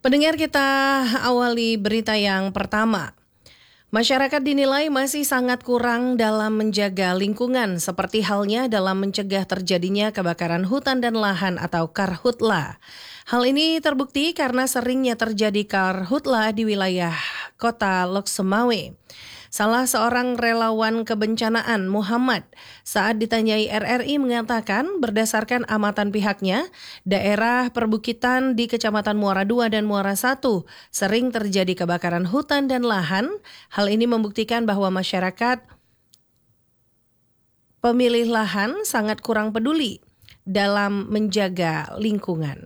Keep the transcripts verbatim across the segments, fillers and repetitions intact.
Pendengar, kita awali berita yang pertama. Masyarakat dinilai masih sangat kurang dalam menjaga lingkungan, seperti halnya dalam mencegah terjadinya kebakaran hutan dan lahan atau karhutla. Hal ini terbukti karena seringnya terjadi karhutla di wilayah kota Lok Sumawe. Salah seorang relawan kebencanaan, Muhammad, saat ditanyai R R I mengatakan berdasarkan amatan pihaknya, daerah perbukitan di Kecamatan Muara dua dan Muara satu sering terjadi kebakaran hutan dan lahan. Hal ini membuktikan bahwa masyarakat pemilih lahan sangat kurang peduli dalam menjaga lingkungan.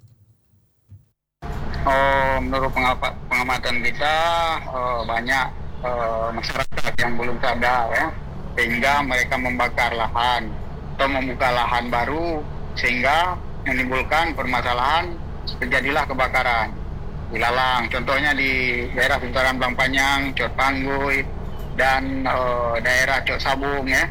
Oh, menurut pengamatan kita oh, banyak Uh, masyarakat yang belum sadar ya, sehingga mereka membakar lahan atau membuka lahan baru sehingga menimbulkan permasalahan, terjadilah kebakaran ilalang. Contohnya di daerah seputaran Blampanyang, Cot Pangguy dan uh, daerah Cot Sabung ya,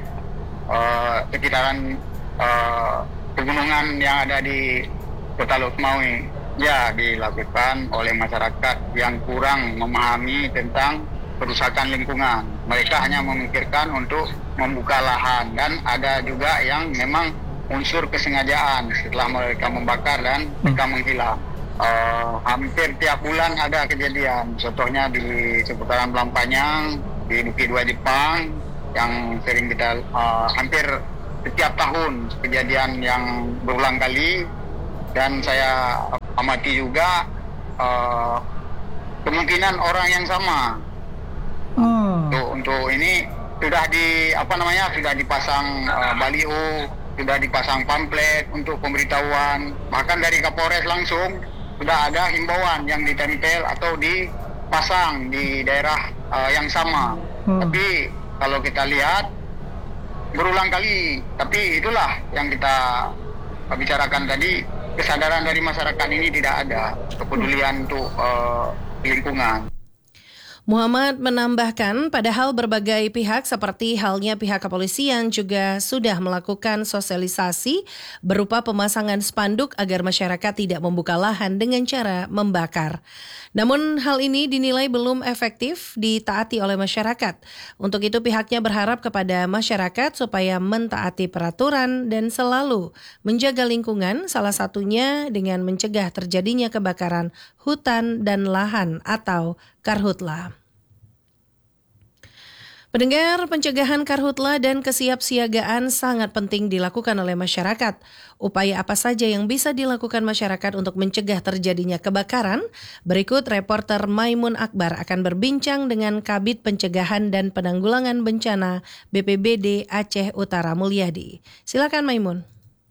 uh, sekitaran uh, pegunungan yang ada di Kota Lok Sumawe ya, dilakukan oleh masyarakat yang kurang memahami tentang kerusakan lingkungan. Mereka hanya memikirkan untuk membuka lahan, dan ada juga yang memang unsur kesengajaan setelah mereka membakar dan mereka menghilang. Uh, hampir tiap bulan ada kejadian. Contohnya di seputaran Blampanyang, di Bukit Dua Jepang, yang sering kita uh, hampir setiap tahun kejadian yang berulang kali, dan saya amati juga uh, kemungkinan orang yang sama. Oh. Untuk, untuk ini sudah di apa namanya sudah dipasang uh, baliho, sudah dipasang pamflet untuk pemberitahuan, bahkan dari Kapolres langsung sudah ada himbauan yang ditempel atau dipasang di daerah uh, yang sama. Hmm. Tapi kalau kita lihat berulang kali, tapi itulah yang kita bicarakan tadi, kesadaran dari masyarakat ini tidak ada, kepedulian untuk uh, lingkungan. Muhammad menambahkan, padahal berbagai pihak seperti halnya pihak kepolisian juga sudah melakukan sosialisasi berupa pemasangan spanduk agar masyarakat tidak membuka lahan dengan cara membakar. Namun hal ini dinilai belum efektif ditaati oleh masyarakat. Untuk itu pihaknya berharap kepada masyarakat supaya mentaati peraturan dan selalu menjaga lingkungan, salah satunya dengan mencegah terjadinya kebakaran hutan dan lahan atau karhutla. Pendengar, pencegahan karhutla dan kesiapsiagaan sangat penting dilakukan oleh masyarakat. Upaya apa saja yang bisa dilakukan masyarakat untuk mencegah terjadinya kebakaran? Berikut reporter Maimun Akbar akan berbincang dengan Kabid Pencegahan dan Penanggulangan Bencana B P B D Aceh Utara, Mulyadi. Silakan Maimun.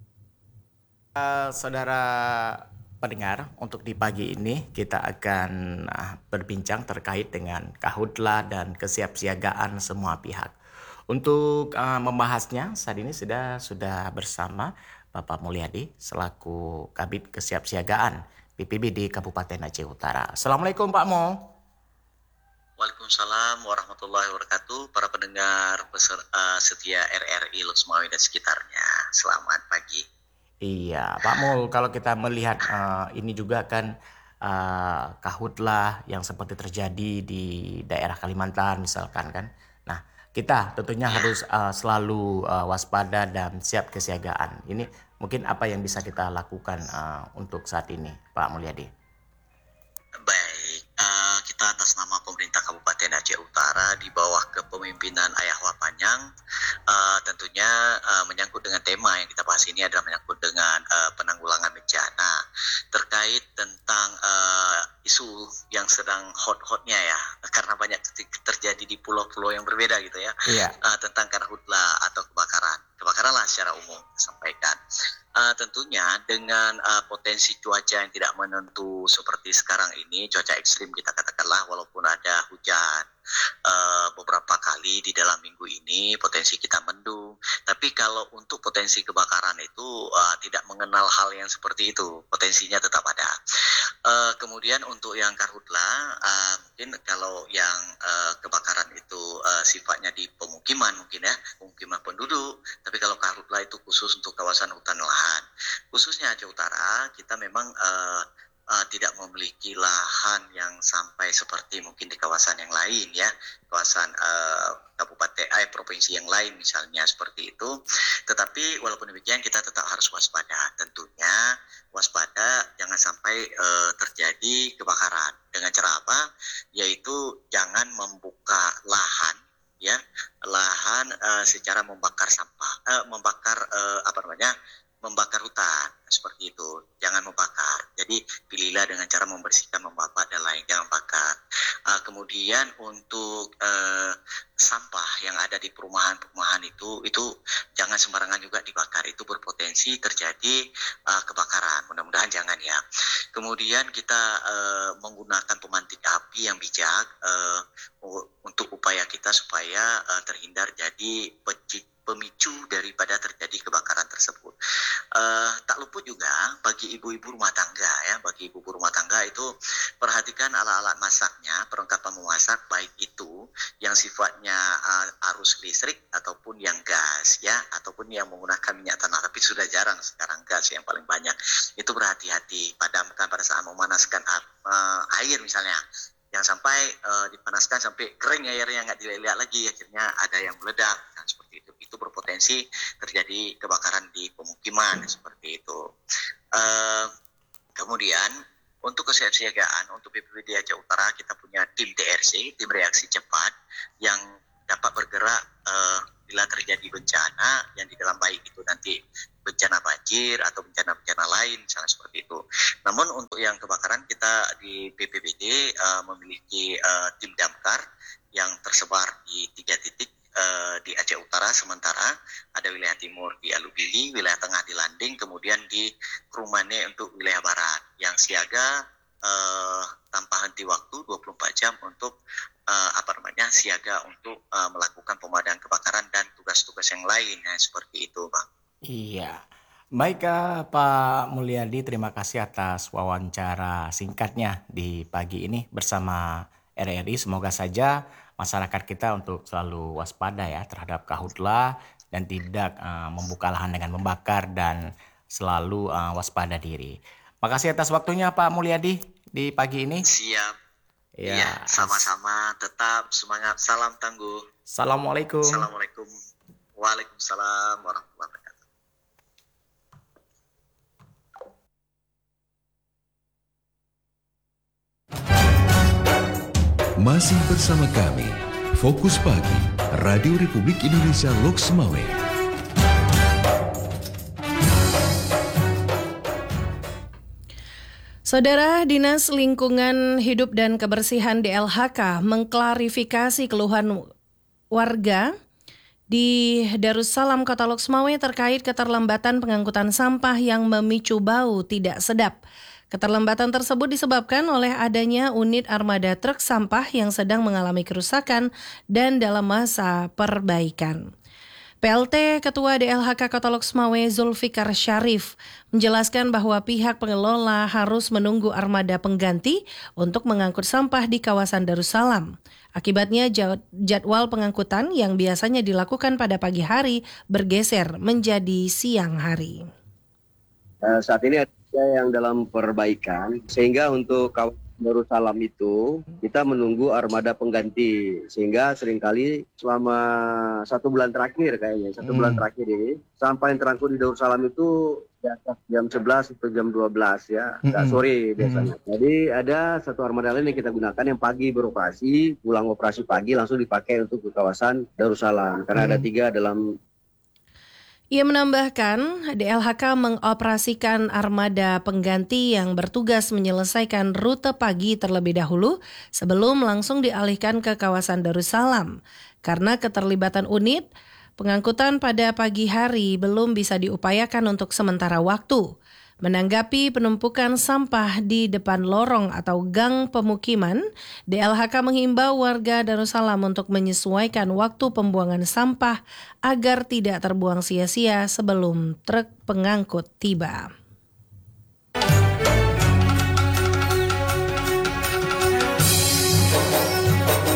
Uh, saudara pendengar, untuk di pagi ini kita akan uh, berbincang terkait dengan karhutla dan kesiapsiagaan semua pihak. Untuk uh, membahasnya saat ini sudah sudah bersama Bapak Mulyadi selaku Kabid Kesiapsiagaan B P B D Kabupaten Aceh Utara. Assalamualaikum Pak Mo. Waalaikumsalam warahmatullahi wabarakatuh. Para pendengar peser, uh, setia R R I Lok Sumawe dan sekitarnya, selamat pagi. Iya, Pak Mul, kalau kita melihat uh, ini juga kan uh, karhutla yang seperti terjadi di daerah Kalimantan misalkan kan. Nah, kita tentunya harus uh, selalu uh, waspada dan siap kesiagaan. Ini mungkin apa yang bisa kita lakukan uh, untuk saat ini, Pak Mulyadi? Baik, uh, kita atas nama pemerintah Kabupaten Aceh Utara di bawah kepemimpinan Ayah Wapanyang, uh, tentunya uh, menyangkut dengan tema yang kita bahas ini adalah menyangkut dengan uh, penanggulangan bencana terkait tentang uh, isu yang sedang hot-hotnya ya, karena banyak terjadi di pulau-pulau yang berbeda gitu ya, yeah. uh, tentang karhutla atau kebakaran, kebakaran lah secara umum sampaikan. Uh, tentunya dengan uh, potensi cuaca yang tidak menentu seperti sekarang ini, cuaca ekstrim kita katakanlah, walaupun ada hujan uh, beberapa kali di dalam minggu ini, potensi kita mendung. Tapi kalau untuk potensi kebakaran itu uh, tidak mengenal hal yang seperti itu, potensinya tetap ada. Uh, kemudian untuk yang karhutla, uh, mungkin kalau yang uh, kebakaran itu uh, sifatnya di pemukiman mungkin ya, pemukiman penduduk. Tapi kalau karhutla itu khusus untuk kawasan hutan lahan. Khususnya Aceh Utara, kita memang uh, uh, tidak memiliki lahan yang sampai seperti mungkin di kawasan yang lain ya, kawasan uh, kabupaten, eh, provinsi yang lain misalnya seperti itu. Tetapi walaupun demikian kita tetap harus waspada. Tentunya waspada jangan sampai uh, terjadi kebakaran. Dengan cara apa? Yaitu jangan membuka lahan ya, lahan uh, secara membakar sampah, uh, membakar uh, apa namanya? membakar hutan seperti itu, jangan membakar. Jadi pilihlah dengan cara membersihkan, membabat dan lain, jangan bakar. Uh, kemudian untuk uh, sampah yang ada di perumahan-perumahan itu, itu jangan sembarangan juga dibakar. Itu berpotensi terjadi uh, kebakaran. Mudah-mudahan jangan ya. Kemudian kita uh, menggunakan pemantik api yang bijak uh, untuk upaya kita supaya uh, terhindar jadi peci pemicu daripada terjadi kebakaran tersebut. Uh, tak luput juga bagi ibu-ibu rumah tangga ya, bagi ibu-ibu rumah tangga itu perhatikan alat-alat masaknya, perlengkapan memasak baik itu yang sifatnya uh, arus listrik ataupun yang gas ya, ataupun yang menggunakan minyak tanah. Tapi sudah jarang sekarang gas yang paling banyak. Itu berhati-hati, padamkan pada saat memanaskan uh, air misalnya. Jangan sampai uh, dipanaskan sampai kering airnya, nggak dilihat lagi, akhirnya ada yang meledak. Nah, seperti itu. Itu berpotensi terjadi kebakaran di pemukiman seperti itu. Uh, kemudian untuk kesiapsiagaan untuk B P B D Aceh Utara kita punya tim T R C, tim reaksi cepat yang dapat bergerak uh, bila terjadi bencana yang di dalam baik itu nanti bencana banjir atau bencana-bencana lain misalnya seperti itu. Namun untuk yang kebakaran kita di B P B D uh, memiliki uh, tim damkar yang tersebar di tiga titik uh, di Aceh Utara sementara, ada wilayah timur di Alubili, wilayah tengah di Landing, kemudian di Krumane untuk wilayah barat yang siaga uh, tanpa henti waktu dua puluh empat jam untuk uh, apa namanya siaga untuk uh, melakukan pemadaman kebakaran dan tugas-tugas yang lain ya, seperti itu Bang. Iya, baik Pak Mulyadi, terima kasih atas wawancara singkatnya di pagi ini bersama R R I. Semoga saja masyarakat kita untuk selalu waspada ya terhadap karhutlah dan tidak uh, membuka lahan dengan membakar dan selalu uh, waspada diri. Makasih atas waktunya Pak Mulyadi di pagi ini. Siap. Ya, ya sama-sama, tetap semangat. Salam tangguh. Assalamualaikum. Assalamualaikum. Waalaikumsalam warahmatullahi wabarakatuh. Masih bersama kami, Fokus Pagi, Radio Republik Indonesia Loks Mawé. Saudara, Dinas Lingkungan Hidup dan Kebersihan D L H K mengklarifikasi keluhan warga di Darussalam Kota Loks Mawé terkait keterlambatan pengangkutan sampah yang memicu bau tidak sedap. Keterlambatan tersebut disebabkan oleh adanya unit armada truk sampah yang sedang mengalami kerusakan dan dalam masa perbaikan. P L T Ketua D L H K Kota Loks Mawé Zulfikar Syarif menjelaskan bahwa pihak pengelola harus menunggu armada pengganti untuk mengangkut sampah di kawasan Darussalam. Akibatnya jadwal pengangkutan yang biasanya dilakukan pada pagi hari bergeser menjadi siang hari. Uh, saat ini ada yang dalam perbaikan, sehingga untuk kawasan Darussalam itu kita menunggu armada pengganti, sehingga seringkali selama satu bulan terakhir kayaknya satu hmm. bulan terakhir ini sampah yang terangkut di Darussalam itu di atas jam sebelas atau jam dua belas ya, agak hmm. sore biasanya. Hmm. Jadi ada satu armada lain yang kita gunakan yang pagi beroperasi, pulang operasi pagi langsung dipakai untuk ke kawasan Darussalam karena hmm. ada tiga dalam. Ia menambahkan, D L H K mengoperasikan armada pengganti yang bertugas menyelesaikan rute pagi terlebih dahulu sebelum langsung dialihkan ke kawasan Darussalam. Karena keterlibatan unit, pengangkutan pada pagi hari belum bisa diupayakan untuk sementara waktu. Menanggapi penumpukan sampah di depan lorong atau gang pemukiman, D L H K menghimbau warga Darussalam untuk menyesuaikan waktu pembuangan sampah agar tidak terbuang sia-sia sebelum truk pengangkut tiba.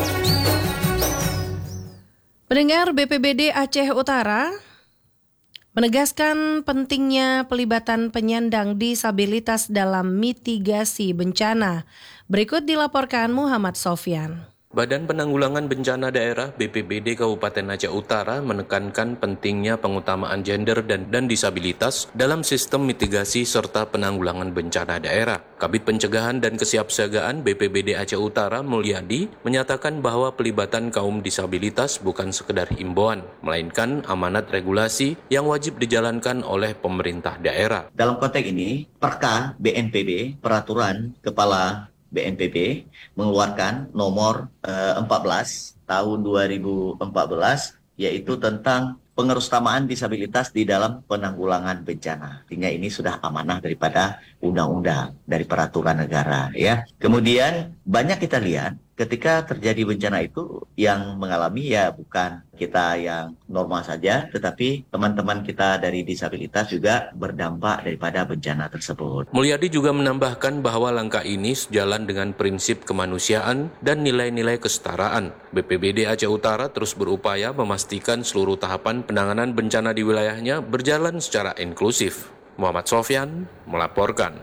Pendengar B P B D Aceh Utara, menegaskan pentingnya pelibatan penyandang disabilitas dalam mitigasi bencana. Berikut dilaporkan Muhammad Sofyan. Badan Penanggulangan Bencana Daerah B P B D Kabupaten Aceh Utara menekankan pentingnya pengutamaan gender dan, dan disabilitas dalam sistem mitigasi serta penanggulangan bencana daerah. Kabid Pencegahan dan Kesiapsiagaan B P B D Aceh Utara Mulyadi menyatakan bahwa pelibatan kaum disabilitas bukan sekedar himbauan, melainkan amanat regulasi yang wajib dijalankan oleh pemerintah daerah. Dalam konteks ini, Perka B N P B, Peraturan Kepala B N P B mengeluarkan nomor eh, empat belas tahun dua ribu empat belas, yaitu tentang pengerusutamaan disabilitas di dalam penanggulangan bencana. Sehingga ini sudah amanah daripada undang-undang, dari peraturan negara, ya. Kemudian banyak kita lihat ketika terjadi bencana itu yang mengalami ya bukan kita yang normal saja, tetapi teman-teman kita dari disabilitas juga berdampak daripada bencana tersebut. Mulyadi juga menambahkan bahwa langkah ini sejalan dengan prinsip kemanusiaan dan nilai-nilai kesetaraan. B P B D Aceh Utara terus berupaya memastikan seluruh tahapan penanganan bencana di wilayahnya berjalan secara inklusif. Muhammad Sofyan melaporkan.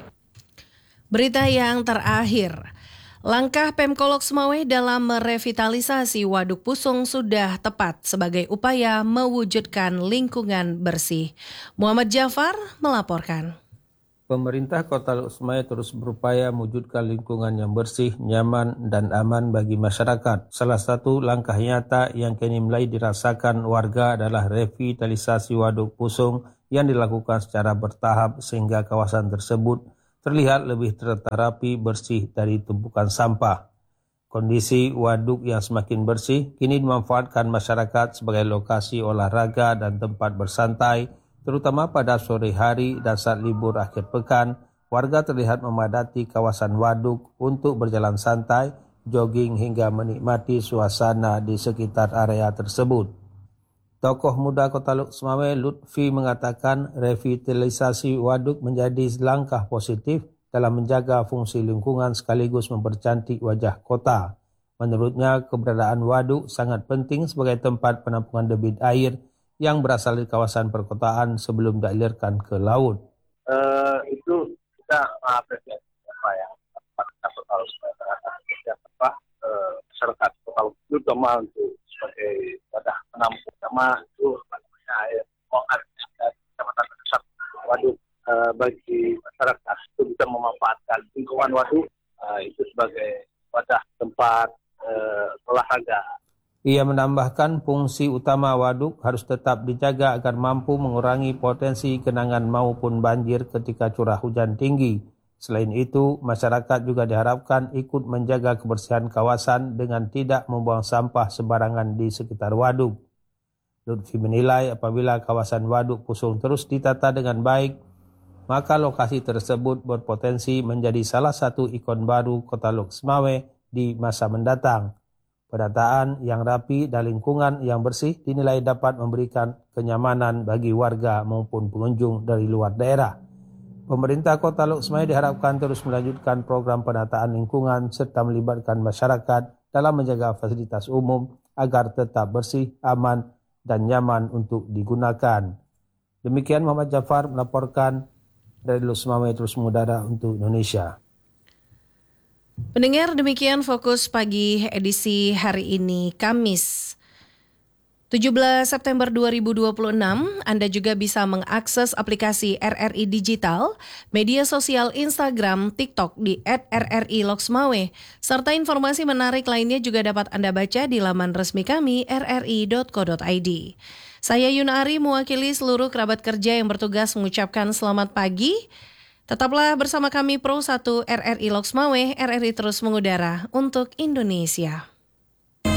Berita yang terakhir. Langkah Pemko Loks Maweh dalam merevitalisasi Waduk Pusung sudah tepat sebagai upaya mewujudkan lingkungan bersih. Muhammad Jafar melaporkan. Pemerintah Kota Loks Maweh terus berupaya mewujudkan lingkungan yang bersih, nyaman, dan aman bagi masyarakat. Salah satu langkah nyata yang kini mulai dirasakan warga adalah revitalisasi Waduk Pusung yang dilakukan secara bertahap sehingga kawasan tersebut terlihat lebih terterapi bersih dari tumpukan sampah. Kondisi waduk yang semakin bersih kini dimanfaatkan masyarakat sebagai lokasi olahraga dan tempat bersantai, terutama pada sore hari dan saat libur akhir pekan. Warga terlihat memadati kawasan waduk untuk berjalan santai, jogging hingga menikmati suasana di sekitar area tersebut. Tokoh muda Kota Loks Maweh Lutfi mengatakan revitalisasi waduk menjadi langkah positif dalam menjaga fungsi lingkungan sekaligus mempercantik wajah kota. Menurutnya, keberadaan waduk sangat penting sebagai tempat penampungan debit air yang berasal dari kawasan perkotaan sebelum dialirkan ke laut. Uh, itu kita mengapresiasi apa ya, Kota Loks Maweh terhadap apa masyarakat Kota Loks terutama untuk sebagai wadah penampung sama itu namanya air oat dan kecamatan Kesat waduk uh, bagi masyarakat itu bisa memanfaatkan lingkungan waduk uh, itu sebagai wadah tempat uh, olahraga. Ia menambahkan fungsi utama waduk harus tetap dijaga agar mampu mengurangi potensi genangan maupun banjir ketika curah hujan tinggi. Selain itu, masyarakat juga diharapkan ikut menjaga kebersihan kawasan dengan tidak membuang sampah sembarangan di sekitar waduk. Lutfi menilai apabila kawasan Waduk Pusung terus ditata dengan baik, maka lokasi tersebut berpotensi menjadi salah satu ikon baru Kota Loks Maweh di masa mendatang. Penataan yang rapi dan lingkungan yang bersih dinilai dapat memberikan kenyamanan bagi warga maupun pengunjung dari luar daerah. Pemerintah Kota Loks Maweh diharapkan terus melanjutkan program penataan lingkungan serta melibatkan masyarakat dalam menjaga fasilitas umum agar tetap bersih, aman, dan nyaman untuk digunakan. Demikian Muhammad Jafar melaporkan dari Loks Maweh terus mengudara untuk Indonesia. Pendengar, demikian Fokus Pagi edisi hari ini Kamis tujuh belas September dua ribu dua puluh enam, Anda juga bisa mengakses aplikasi R R I Digital, media sosial Instagram, TikTok di et R R I Loks Maweh, serta informasi menarik lainnya juga dapat Anda baca di laman resmi kami r r i dot co dot i d. Saya Yuna Ari mewakili seluruh kerabat kerja yang bertugas mengucapkan selamat pagi. Tetaplah bersama kami Pro satu R R I Loks Maweh, R R I terus mengudara untuk Indonesia.